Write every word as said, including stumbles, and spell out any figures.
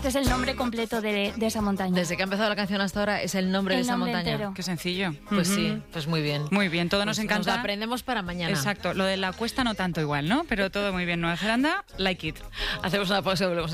Este es el nombre completo de, de esa montaña. Desde que ha empezado la canción hasta ahora es el nombre El de esa nombre montaña. entero. Qué sencillo. Pues Ujú. sí, pues muy bien. Muy bien, todo nos Pues encanta. Nos lo aprendemos para mañana. Exacto, lo de la cuesta no tanto igual, ¿no? Pero todo muy bien. Nueva Zelanda, like it. Hacemos una pausa y volvemos.